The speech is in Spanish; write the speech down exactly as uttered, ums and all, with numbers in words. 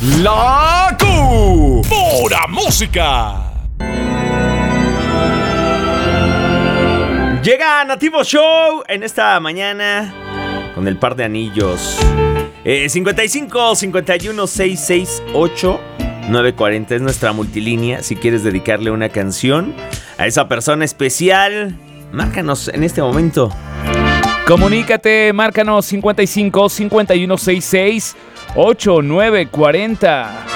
La Q. Pura música. Llega Nativo Show en esta mañana con el par de anillos. Eh, cincuenta y cinco, cincuenta y uno, seiscientos sesenta y ocho, novecientos cuarenta es nuestra multilínea. Si quieres dedicarle una canción a esa persona especial, márcanos en este momento. Comunícate, márcanos cincuenta y cinco, cincuenta y uno, sesenta y seis, ochenta y nueve cuarenta.